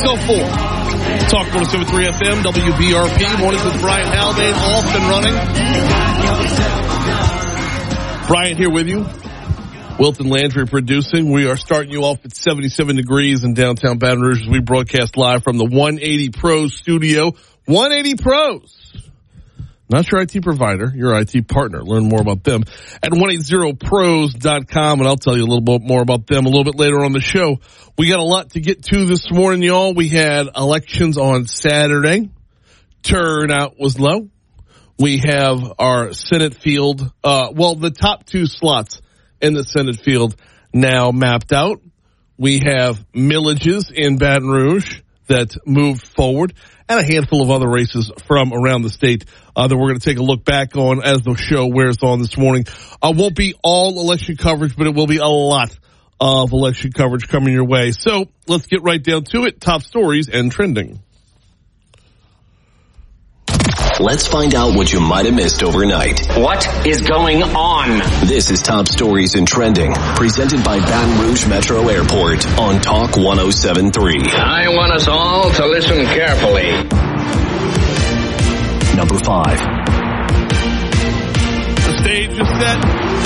6:04. Talk 107.3 FM, WBRP. Mornings with Brian Haldane, off and running. Brian here with you. Wilton Landry producing. We are starting you off at 77 degrees in downtown Baton Rouge as we broadcast live from the 180 Pros studio. 180 Pros. Not your IT provider, your IT partner. Learn more about them at 180pros.com, and I'll tell you a little bit more about them a little bit later on the show. We got a lot to get to this morning, y'all. We had elections on Saturday. Turnout was low. We have our Senate field, the top two slots in the Senate field now mapped out. We have millages in Baton Rouge that moved forward, and a handful of other races from around the state that we're going to take a look back on as the show wears on this morning. Won't be all election coverage, but it will be a lot of election coverage coming your way. So let's get right down to it. Top stories and trending. Let's find out what you might have missed overnight. What is going on? This is Top Stories and Trending, presented by Baton Rouge Metro Airport on Talk 107.3. I want us all to listen carefully. Number 5. The stage is set.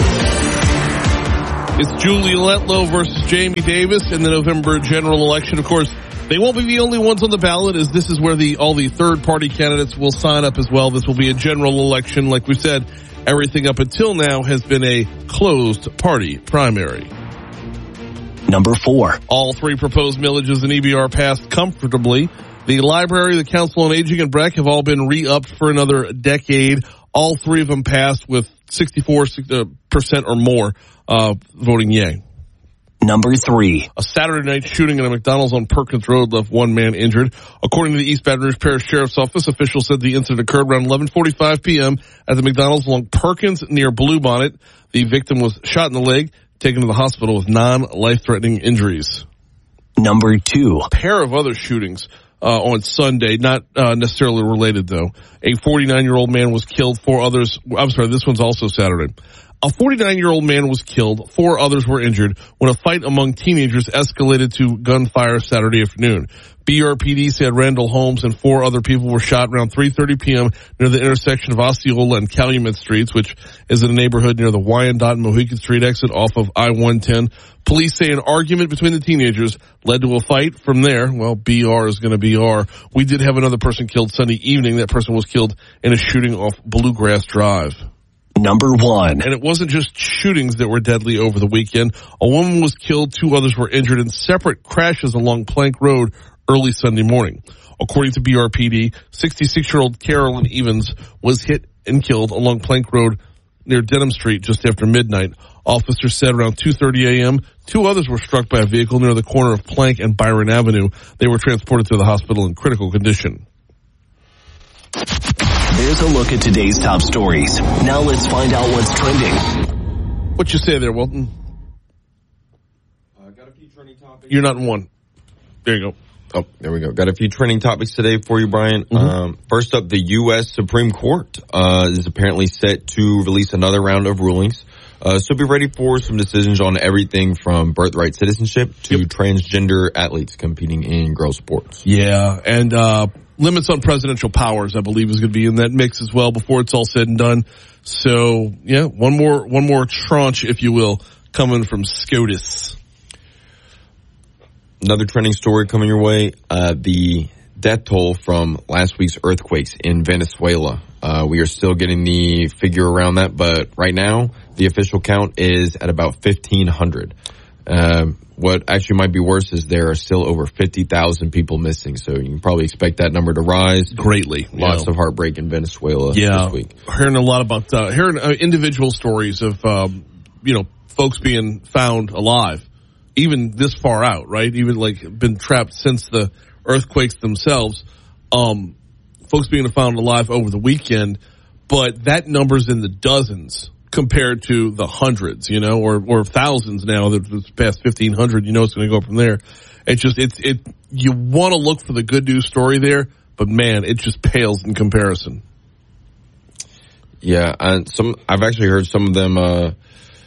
It's Julie Letlow versus Jamie Davis in the November general election. Of course, they won't be the only ones on the ballot, as this is where all the third-party candidates will sign up as well. This will be a general election. Like we said, everything up until now has been a closed-party primary. Number 4. All three proposed millages in EBR passed comfortably. The Library, the Council on Aging, and BREC have all been re-upped for another decade. All three of them passed with 64% or more voting yay. Number 3. A Saturday night shooting at a McDonald's on Perkins Road left one man injured. According to the East Baton Rouge Parish Sheriff's Office, officials said the incident occurred around 11:45 p.m. at the McDonald's along Perkins near Bluebonnet. The victim was shot in the leg, taken to the hospital with non-life-threatening injuries. Number 2. A pair of other shootings on Sunday, not necessarily related, though. A 49-year-old man was killed. This one's also Saturday. A 49-year-old man was killed. 4 others were injured when a fight among teenagers escalated to gunfire Saturday afternoon. BRPD said Randall Holmes and 4 other people were shot around 3:30 p.m. near the intersection of Osceola and Calumet Streets, which is in a neighborhood near the Wyandotte and Mohican Street exit off of I-110. Police say an argument between the teenagers led to a fight. From there, BR is going to BR. We did have another person killed Sunday evening. That person was killed in a shooting off Bluegrass Drive. Number 1. And it wasn't just shootings that were deadly over the weekend. A woman was killed, 2 others were injured in separate crashes along Plank Road early Sunday morning. According to BRPD, 66-year-old Carolyn Evans was hit and killed along Plank Road near Denham Street just after midnight. Officers said around 2:30 a.m., 2 others were struck by a vehicle near the corner of Plank and Byron Avenue. They were transported to the hospital in critical condition. There's a look at today's top stories. Now let's find out what's trending. What you say there, Wilton? Got a few trending topics. You're not in one. There you go. Oh, there we go. Got a few trending topics today for you, Brian. Mm-hmm. First up, the U.S. Supreme Court is apparently set to release another round of rulings. So be ready for some decisions on everything from birthright citizenship to transgender athletes competing in girls' sports. Yeah, and limits on presidential powers, I believe, is going to be in that mix as well before it's all said and done. So, yeah, one more tranche, if you will, coming from SCOTUS. Another trending story coming your way, the death toll from last week's earthquakes in Venezuela. We are still getting the figure around that, but right now the official count is at about 1,500. What actually might be worse is there are still over 50,000 people missing, so you can probably expect that number to rise greatly. Lots of heartbreak in Venezuela this week. Hearing a lot about hearing individual stories of folks being found alive, even this far out, right? Even like been trapped since the earthquakes themselves. Folks being found alive over the weekend, but that number's in the dozens compared to the hundreds, or thousands now that it's past 1,500. It's going to go from there. You want to look for the good news story there, but man, it just pales in comparison. Yeah, and I've actually heard some of them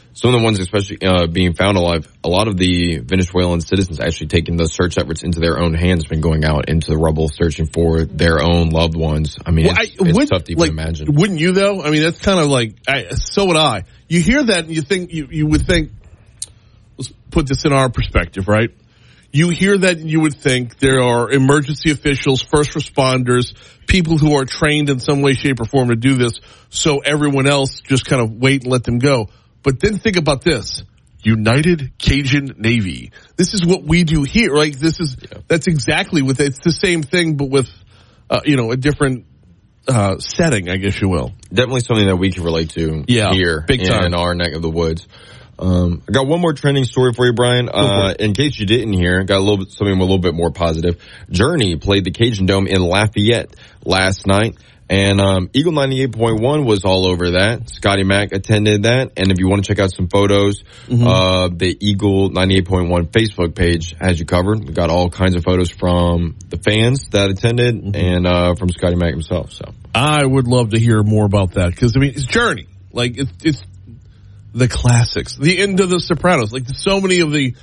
some of the ones especially being found alive, a lot of the Venezuelan citizens actually taking those search efforts into their own hands, been going out into the rubble searching for their own loved ones. I mean, it's tough to even imagine. Wouldn't you though? I mean, that's kind of like, so would I. You hear that and you think, you would think, let's put this in our perspective, right? You hear that and you would think there are emergency officials, first responders, people who are trained in some way, shape, or form to do this, so everyone else just kind of wait and let them go. But then think about this. United Cajun Navy. This is what we do here. Like, that's exactly what it's the same thing, but with, a different, setting, I guess you will. Definitely something that we can relate to here big time. In our neck of the woods. I got one more trending story for you, Brian. In case you didn't hear, got something a little bit more positive. Journey played the Cajun Dome in Lafayette last night, and Eagle 98.1 was all over that. Scotty Mack attended that, and if you want to check out some photos, the Eagle 98.1 Facebook page has you covered. We got all kinds of photos from the fans that attended and from Scotty Mack himself. So I would love to hear more about that because I mean, it's Journey. Like it's the classics, the end of The Sopranos, like so many of the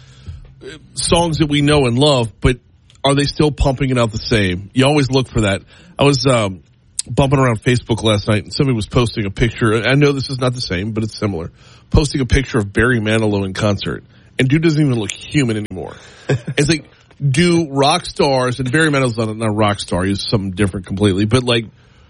songs that we know and love, but are they still pumping it out the same? You always look for that. I was bumping around Facebook last night and somebody was posting a picture. I know this is not the same, but it's similar. Posting a picture of Barry Manilow in concert. And dude doesn't even look human anymore. It's like, do rock stars, and Barry Manilow's not a rock star, he's something different completely, but like,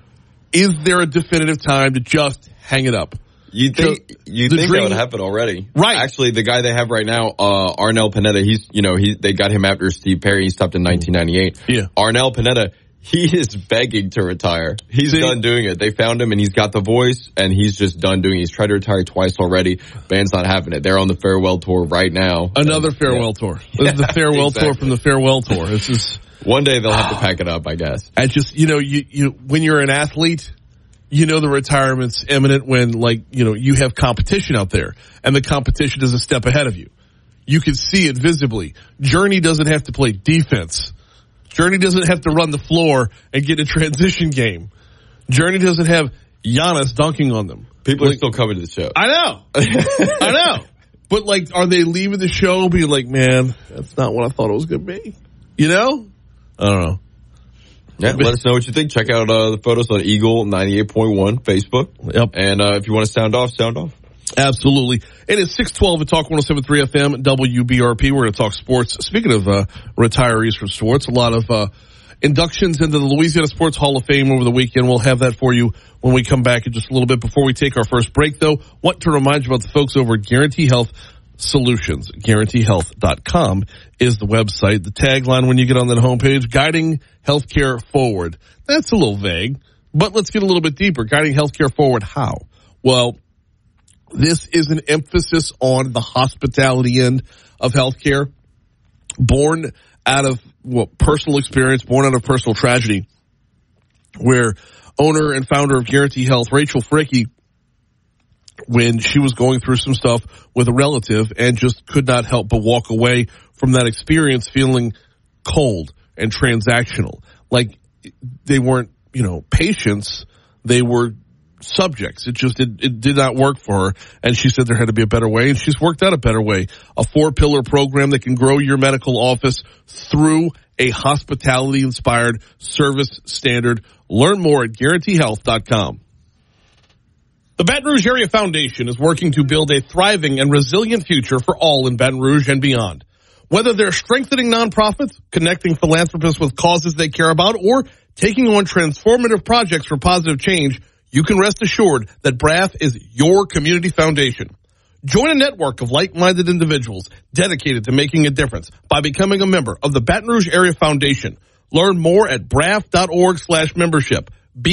is there a definitive time to just hang it up? You think that would happen already. Right. Actually, the guy they have right now, Arnel Pineda, they got him after Steve Perry. He stopped in 1998. Yeah. Arnel Pineda, he is begging to retire. He's done doing it. They found him and he's got the voice and he's just done doing it. He's tried to retire twice already. Band's not having it. They're on the farewell tour right now. Another farewell tour. This is the farewell tour from the farewell tour. This is one day they'll have to pack it up, I guess. I just, you when you're an athlete, the retirement's imminent when, you have competition out there, and the competition is a step ahead of you. You can see it visibly. Journey doesn't have to play defense. Journey doesn't have to run the floor and get a transition game. Journey doesn't have Giannis dunking on them. People are still coming to the show. I know. I know. But, are they leaving the show being like, man, that's not what I thought it was going to be? I don't know. Yeah, let us know what you think. Check out the photos on Eagle 98.1 Facebook. Yep. And if you want to sound off, sound off. Absolutely. It is 6:12 at Talk 107.3 FM, WBRP. We're going to talk sports. Speaking of retirees from sports, a lot of inductions into the Louisiana Sports Hall of Fame over the weekend. We'll have that for you when we come back in just a little bit. Before we take our first break, though, want to remind you about the folks over at Guarantee Health Solutions. GuaranteeHealth.com is the website. The tagline when you get on that homepage, guiding healthcare forward. That's a little vague, but let's get a little bit deeper. Guiding healthcare forward how? Well, this is an emphasis on the hospitality end of healthcare, born out of personal experience, born out of personal tragedy, where owner and founder of Guarantee Health, Rachel Fricke, when she was going through some stuff with a relative and just could not help but walk away from that experience feeling cold and transactional. Like they weren't, patients, they were subjects. It did not work for her. And she said there had to be a better way, and she's worked out a better way. A 4-pillar program that can grow your medical office through a hospitality-inspired service standard. Learn more at GuaranteeHealth.com. The Baton Rouge Area Foundation is working to build a thriving and resilient future for all in Baton Rouge and beyond. Whether they're strengthening nonprofits, connecting philanthropists with causes they care about, or taking on transformative projects for positive change, you can rest assured that BRAF is your community foundation. Join a network of like-minded individuals dedicated to making a difference by becoming a member of the Baton Rouge Area Foundation. Learn more at braf.org/membership.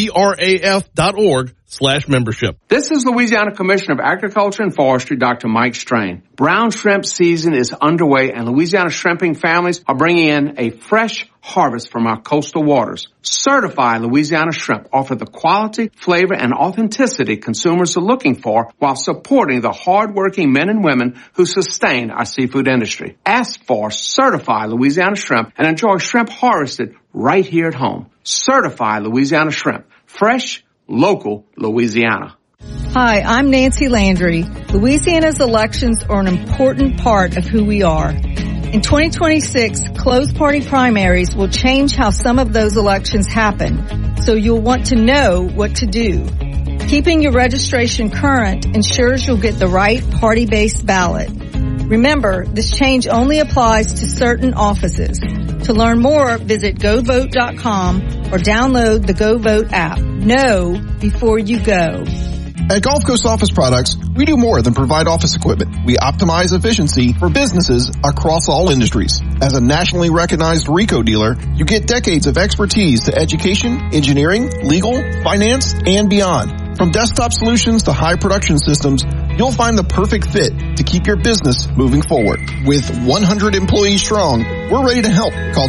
BRAF.org/membership. This is Louisiana Commissioner of Agriculture and Forestry, Dr. Mike Strain. Brown shrimp season is underway, and Louisiana shrimping families are bringing in a fresh harvest from our coastal waters. Certified Louisiana shrimp offer the quality, flavor, and authenticity consumers are looking for while supporting the hard-working men and women who sustain our seafood industry. Ask for Certified Louisiana shrimp and enjoy shrimp harvested right here at home. Certified Louisiana shrimp. Fresh, local Louisiana. Hi, I'm Nancy Landry. Louisiana's elections are an important part of who we are. In 2026, closed party primaries will change how some of those elections happen, so you'll want to know what to do. Keeping your registration current ensures you'll get the right party-based ballot. Remember, this change only applies to certain offices. To learn more, visit GoVote.com or download the GoVote app. Know before you go. At Gulf Coast Office Products, we do more than provide office equipment. We optimize efficiency for businesses across all industries. As a nationally recognized RICO dealer, you get decades of expertise to education, engineering, legal, finance, and beyond. From desktop solutions to high production systems, you'll find the perfect fit to keep your business moving forward. With 100 employees strong, we're ready to help. Call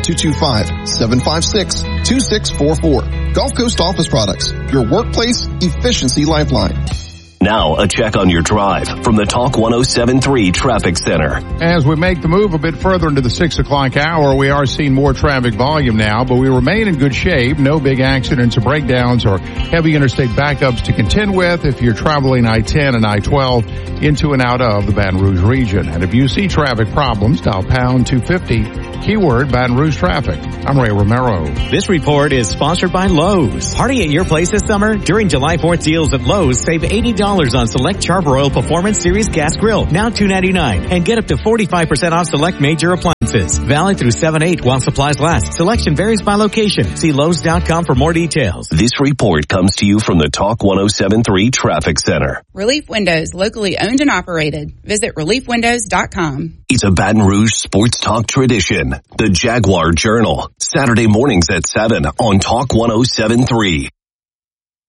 225-756-2644. Gulf Coast Office Products, your workplace efficiency lifeline. Now, a check on your drive from the Talk 107.3 Traffic Center. As we make the move a bit further into the 6 o'clock hour, we are seeing more traffic volume now, but we remain in good shape. No big accidents or breakdowns or heavy interstate backups to contend with if you're traveling I-10 and I-12 into and out of the Baton Rouge region. And if you see traffic problems, dial pound 250, keyword Baton Rouge traffic. I'm Ray Romero. This report is sponsored by Lowe's. Party at your place this summer? During July 4th deals at Lowe's, save $80 on select Charbroil Performance Series gas grill, now $2.99, and get up to 45% off select major appliances. Valid through 7/8 while supplies last. Selection varies by location. See Lowe's.com for more details. This report comes to you from the Talk 107.3 Traffic Center. Relief Windows, locally owned and operated. Visit reliefwindows.com. It's a Baton Rouge sports talk tradition. The Jaguar Journal, Saturday mornings at 7 on Talk 107.3.